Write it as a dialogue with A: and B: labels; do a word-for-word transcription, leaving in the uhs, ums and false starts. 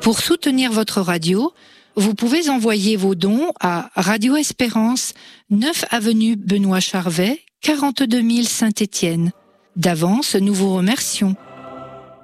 A: Pour soutenir votre radio, vous pouvez envoyer vos dons à Radio Espérance, neuf avenue Benoît Charvet, quarante-deux mille Saint-Étienne. D'avance, nous vous remercions.